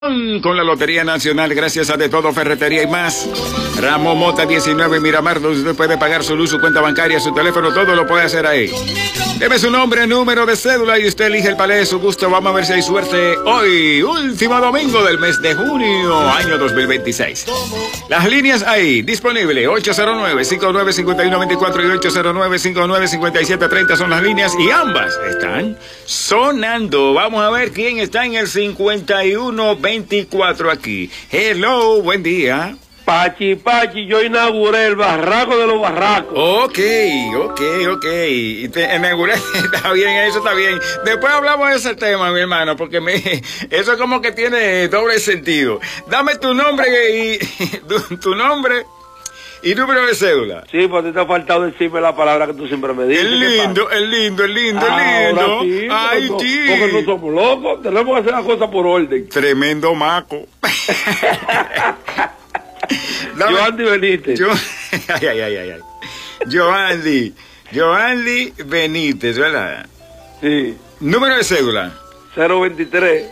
Con la Lotería Nacional, gracias a De Todo Ferretería y más. Ramón Mota 19 Miramar, donde usted puede pagar su luz, su cuenta bancaria, su teléfono, todo lo puede hacer ahí. Deme su nombre, número de cédula y usted elige el palé de su gusto. Vamos a ver si hay suerte hoy, último domingo del mes de junio, año 2026. Las líneas ahí, disponible 809-5951-24 y 809-595730 son las líneas y ambas están sonando. Vamos a ver quién está en el 5124 aquí. Hello, buen día. Pachi, yo inauguré el barraco de los barracos. Ok. Y te inauguré, está bien, eso está bien. Después hablamos de ese tema, mi hermano, porque eso como que tiene doble sentido. Dame tu nombre y tu nombre y número de cédula. Sí, pues te ha faltado decirme la palabra que tú siempre me dices. El lindo. Sí, Ay, sí. Porque no somos locos, tenemos que hacer las cosas por orden. Tremendo maco. Joandy Benítez. Joandy Benítez, ¿verdad? Sí. Número de cédula. 023.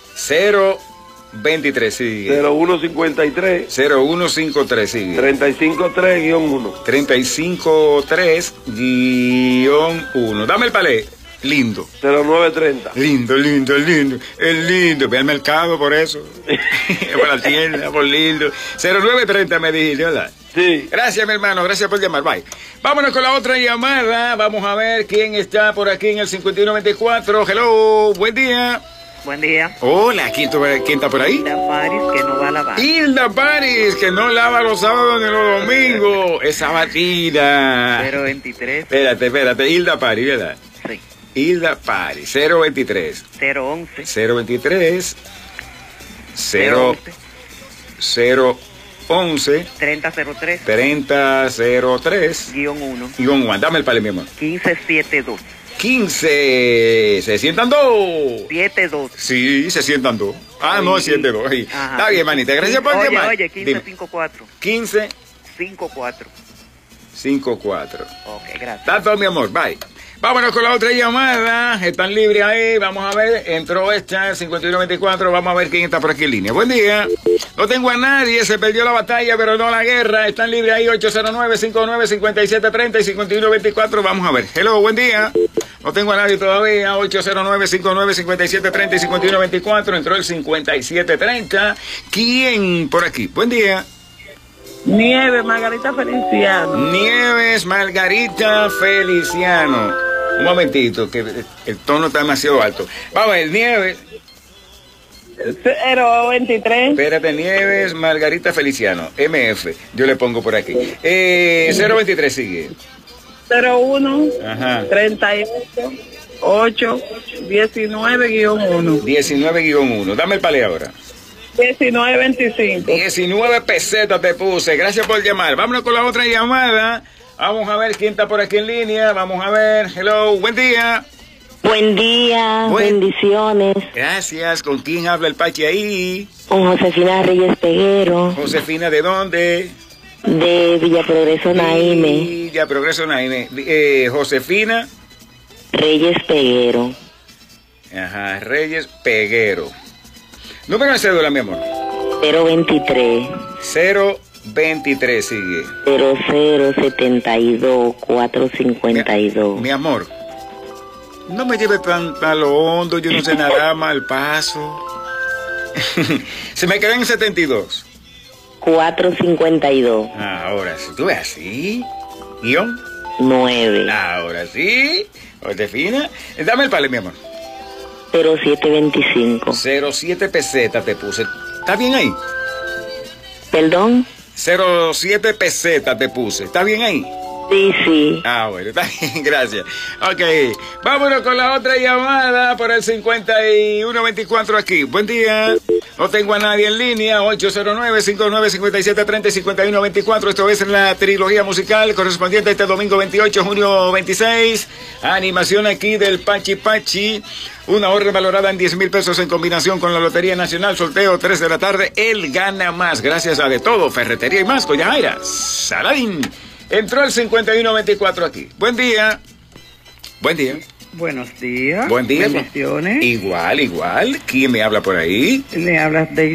023, sigue. 0153. 0153, sigue. 353-1. 353-1. Dame el palé. Lindo. 0930. Lindo. Es lindo. Ve al mercado por eso. Por la tienda, por lindo. 0930 me dijiste, ¿verdad? Sí. Gracias, mi hermano. Gracias por llamar. Bye. Vámonos con la otra llamada. Vamos a ver quién está por aquí en el 5124. Hello. Buen día. Buen día. Hola. ¿Quién está por ahí? Hilda Paris, que no va a lavar. Hilda Paris, que no lava los sábados ni los domingos. Esa batida. 023. Espérate. Hilda Paris, ¿verdad? Sí. Hilda Paris, 023. 011. 023. 011. 3003. 3003. -1. -1. Dame el palé, mi amor. 1572. 15. ¿Se sientan dos? 72. Sí, se sientan dos. Ah, no, 72. Está bien, manita. Gracias por llamar. Oye, 1554. 15. 54. 54. Ok, gracias. Está todo, mi amor. Bye. Vámonos con la otra llamada. Están libres ahí. Vamos a ver. Entró esta, 5124. Vamos a ver quién está por aquí en línea. Buen día. No tengo a nadie. Se perdió la batalla, pero no la guerra. Están libres ahí. 809-59-5730 y 5124. Vamos a ver. Hello, buen día. No tengo a nadie todavía. 809-59-5730 y 5124. Entró el 5730. ¿Quién por aquí? Buen día. Nieves Margarita Feliciano. Nieves Margarita Feliciano. Un momentito, que el tono está demasiado alto. Vamos a ver, Nieves. 023. Espérate, Nieves Margarita Feliciano. MF, yo le pongo por aquí. 023 sigue. 01. Ajá. 38. 8. 19-1. 19-1. Dame el palé ahora. 1925. 19 pesetas te puse. Gracias por llamar. Vámonos con la otra llamada. Vamos a ver quién está por aquí en línea. Vamos a ver. Hello, buen día. Buen día, bendiciones. Gracias. ¿Con quién habla el Pachi ahí? Con Josefina Reyes Peguero. Josefina, ¿de dónde? De Villa Progreso, Naime. Villa Progreso, Naime. Josefina Reyes Peguero. Ajá, Reyes Peguero. Número de cédula, mi amor. 023. 023, sigue. 0072 452. Mi amor, no me lleve tan a lo hondo, yo no sé nada, mal paso. Se me quedó en 72. 452. Ahora sí, tú ves así. Guión 9. Ahora sí. Josefina, dame el palé, mi amor. 0725. 07 pesetas te puse. ¿Está bien ahí? ¿Perdón? 07 pesetas te puse. ¿Está bien ahí? Sí. Ah, bueno, está bien, gracias. Ok, vámonos con la otra llamada por el 5124 aquí. Buen día. No tengo a nadie en línea. 809-59-5730 y 5124. Esto es la trilogía musical correspondiente a este domingo 28, junio 26. Animación aquí del Pachi Pachi. Una orden valorada en 10,000 pesos en combinación con la Lotería Nacional. Sorteo 3 de la tarde. Él gana más. Gracias a De Todo, Ferretería y más. Coyajaira. Saladín. Entró el 5124 aquí. Buen día. Buen día. Buenos días. Buen día. Bendiciones. Igual. ¿Quién me habla por ahí? Le hablas de